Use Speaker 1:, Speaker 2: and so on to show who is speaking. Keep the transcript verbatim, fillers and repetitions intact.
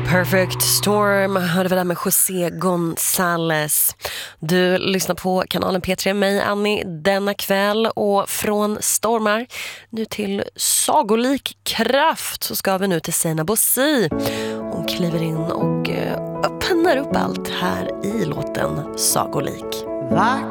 Speaker 1: Perfect Storm hörde vi där med José González. Du lyssnar på kanalen P tre, mig Annie denna kväll, och från stormar nu till sagolik kraft så ska vi nu till Sina Bossi. Hon kliver in och öppnar upp allt här i låten Sagolik.
Speaker 2: Va?